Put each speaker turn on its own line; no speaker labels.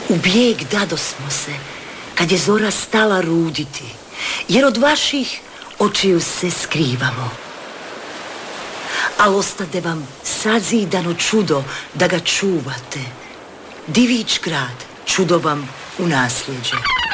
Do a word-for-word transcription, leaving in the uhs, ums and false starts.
U bijeg dadosmo se, kad je zora stala ruditi, jer od vaših očiju se skrivamo. Al ostade vam sazidano čudo da ga čuvate. Divić grad, čudo vam u nasljeđe.